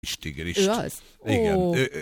tigris. Ő az? Igen,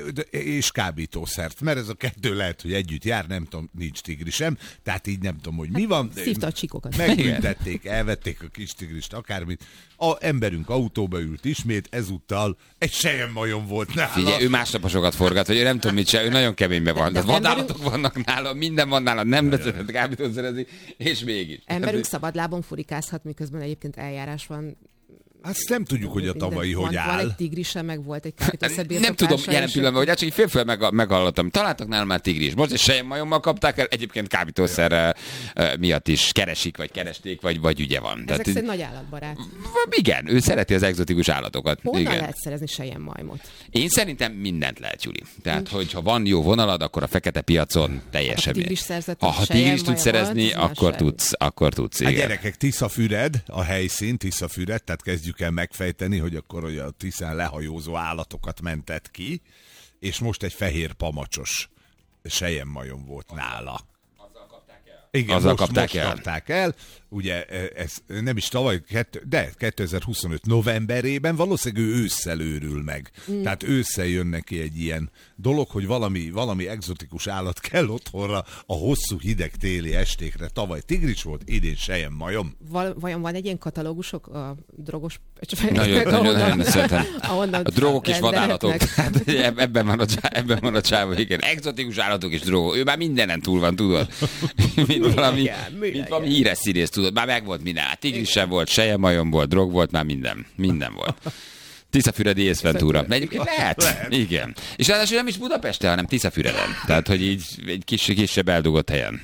és kábítószert, mert ez a kettő lehet, hogy együtt jár, nem tudom, nincs tigrisem, tehát így nem tudom, hogy mi van. Szívta a csikokat. Megbüntették, elvették a kis tigrist, akármit. A emberünk autóba ült ismét, ezúttal egy selyemmajom volt nála. Figyelj, ő másnaposokat forgat, vagy ő nem tudom mit csinál, ő nagyon keményben van. Tehát vadállatok vannak nála, minden van nála, nem vezetett kábítószerezni, és mégis. Emberünk szabadlábon furikázhat, miközben egyébként eljárás van. Azt nem tudjuk, hogy a tavalyi hogy áll. Van egy tigrise, meg volt egy kábítószer birtoklása. Nem tudom jelen pillanatban, hogy csak így fél meghallottam. Találtak nálam már tigris. Most egy selyemmajommal kapták el, egyébként kábítószer miatt is keresik, vagy keresték, vagy ügye van. Ezek szerint nagy állatbarát. Igen, ő szereti az egzotikus állatokat. Honnan igen. lehet szerezni selyemmajmot? Én szerintem mindent lehet, Juli. Tehát, hogyha van jó vonalad, akkor a fekete piacon teljesen. Ha tigris tudsz szerezni, akkor tudsz. Hát gyerekek, Tiszafüred, a helyszín, Tiszafüred, tehát kezdjük el megfejteni, hogy akkor hogy a Tiszán lehajózó állatokat mentett ki, és most egy fehér pamacsos selyemmajom volt nála. Azzal kapták el? Igen, Azzal most kapták el. Ugye ez nem is tavaly, de 2025 novemberében valószínűleg ő ősszel őrül meg. Tehát ősszel jön neki egy ilyen dolog, hogy valami egzotikus állat kell otthonra a hosszú hideg téli estékre. Tavaly tigris volt, idén selyemmajom. Vajon van egy ilyen katalógusok a drogos... Nagyon szeretem. A drogok és vadállatok. Hát, ebben van a csávó, igen. Egzotikus állatok és drogok. Ő már mindenen túl van, tudod? Mint valami híres színész, tudod. Már meg volt minden. Tigris sem volt, selyemmajom volt, drog volt, már minden volt. Tiszafüredi észventúra. Egyébként lehet. Igen. És ráadásul nem is Budapesten, hanem Tiszafüreden. Tehát, hogy így egy kisebb eldugott helyen.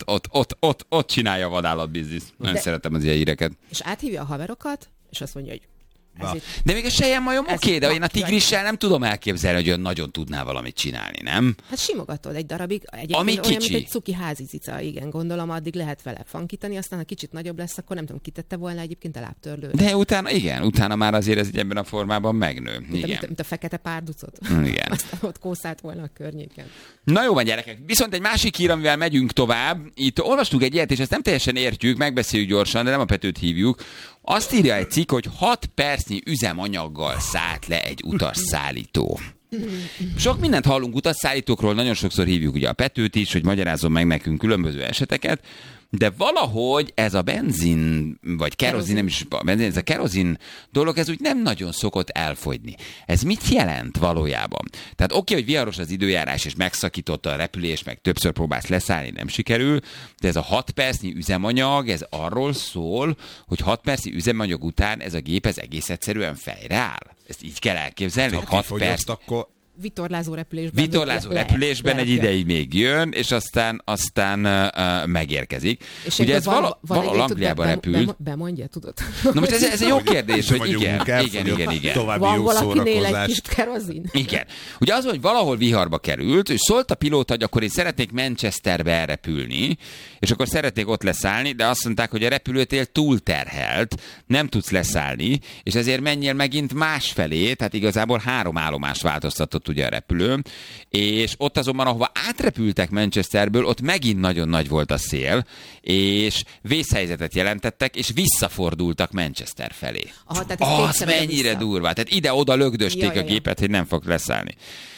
Ott csinálja a vadállatbizniszt. Nagyon szeretem az ilyen híreket. És áthívja a haverokat, és azt mondja, hogy de még a selyemmajom oké, de én a tigrissel nem tudom elképzelni, hogy olyan nagyon tudná valamit csinálni, nem? Hát simogatod egy darabig. Ami olyan, kicsi. mint egy cuki házizica, igen, gondolom, addig lehet vele fankítani, aztán ha kicsit nagyobb lesz, akkor nem tudom, kitette volna egyébként a lábtörlőre. De utána már azért ez így ebben a formában megnő. Igen. Mint a fekete párducot. Igen. Aztán ott kószált volna a környéken. Na jó van, gyerekek. Viszont egy másik hír, amivel megyünk tovább. Itt olvastuk egy ilyet, és ezt nem teljesen értjük, megbeszéljük gyorsan, de nem a Petőt hívjuk. Azt írja egy cikk, hogy 6 percnyi üzemanyaggal szállt le egy utasszállító. Sok mindent hallunk utasszállítókról, nagyon sokszor hívjuk ugye a Petőt is, hogy magyarázzon meg nekünk különböző eseteket, de valahogy ez a benzin, vagy kerozin, nem is benzin, ez a kerozin dolog, ez úgy nem nagyon szokott elfogyni. Ez mit jelent valójában? Tehát oké, hogy viharos az időjárás, és megszakította a repülés, meg többször próbálsz leszállni, nem sikerül, de ez a 6 percnyi üzemanyag, ez arról szól, hogy 6 percnyi üzemanyag után ez a gép ez egész egyszerűen fejre áll. Ezt így kell elképzelni, hogy 6 perc... Akkor... Vitorlázó repülésben egy ideig még jön, és aztán megérkezik. És ugye ez valahol Angliában repül. Bemondja, tudod? Na most ez egy jó kérdés, hogy igen. Van valakinél egy kis kerozin? Igen. Ugye az, hogy valahol viharba került, és szólt a pilóta, hogy akkor én szeretnék Manchesterbe elrepülni, és akkor szeretnék ott leszállni, de azt mondták, hogy a repülőtér túlterhelt, nem tudsz leszállni, és ezért menjél megint másfelé, tehát igazából 3 állomást változtatott ugye a repülő, és ott azonban, ahova átrepültek Manchesterből, ott megint nagyon nagy volt a szél, és vészhelyzetet jelentettek, és visszafordultak Manchester felé. Az mennyire durva. Tehát ide-oda lögdösték a gépet, hogy nem fog leszállni.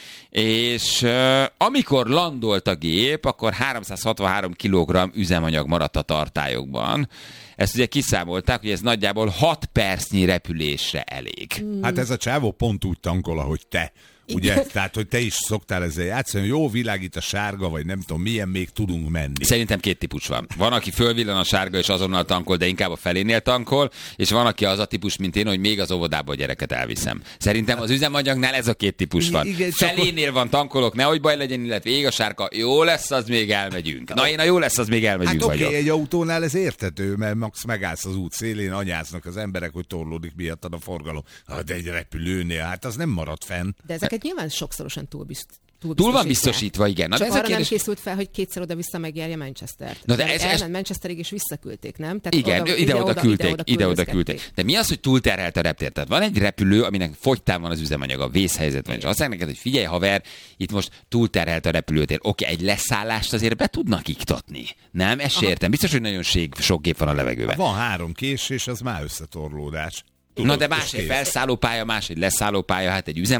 És amikor landolt a gép, akkor 363 kg üzemanyag maradt a tartályokban. Ezt ugye kiszámolták, hogy ez nagyjából 6 percnyi repülésre elég. Hát ez a csávó pont úgy tankol, ahogy te. Ugye? Tehát, hogy te is szoktál ezzel játszani, jó, világít a sárga, vagy nem tudom, milyen még tudunk menni. Szerintem 2 típus van. Van, aki fölvillan a sárga, és azonnal tankol, de inkább a felénél tankol, és van, aki az a típus, mint én, hogy még az óvodába a gyereket elviszem. Szerintem az üzemanyagnál ez a 2 típus van. Igen, felénél van, tankolok, nehogy baj legyen, illetve ég a sárga, jó lesz, az még elmegyünk. Na én a jó lesz, az még elmegyünk. Hát oké, egy autónál ez értető, mert max megállsz az út szélén, anyáznak az emberek, hogy torlódik miattad a forgalom. De egy repülőnél, hát az nem marad fenn. De ezeket nyilván sokszorosan túl van biztosítva, igen. Csak arra nem készült fel, hogy kétszer oda-vissza megjárja Manchestert. No, de elment Manchesterig és visszaküldték, nem? Tehát igen, ide-oda küldték. De mi az, hogy túlterhelt a reptér? Tehát van egy repülő, aminek fogytán van az üzemanyag, a vészhelyzet van, és azt mondják neked, hogy figyelj haver, itt most túlterhelt a repülőtér. Oké, egy leszállást azért be tudnak iktatni. Nem? Ezt értem. Biztos, hogy nagyon sok gép van a levegőben. Van 3 késés, az már összetorlódás. tudod, Na de és más egy kész. felszállópálya, más egy leszállópálya, hát egy